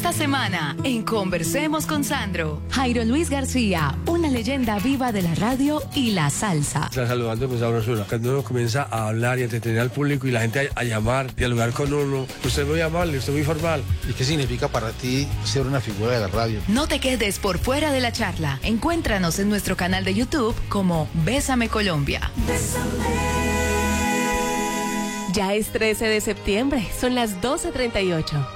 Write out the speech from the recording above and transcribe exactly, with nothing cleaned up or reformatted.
Esta semana, en Conversemos con Sandro, Jairo Luis García, una leyenda viva de la radio y la salsa. Está saludando con sabrosura. Cuando uno comienza a hablar y a entretener al público y la gente a, a llamar, dialogar con uno, usted es muy amable, usted es muy formal. ¿Y qué significa para ti ser una figura de la radio? No te quedes por fuera de la charla. Encuéntranos en nuestro canal de YouTube como Bésame Colombia. Ya es trece de septiembre, son las doce treinta y ocho.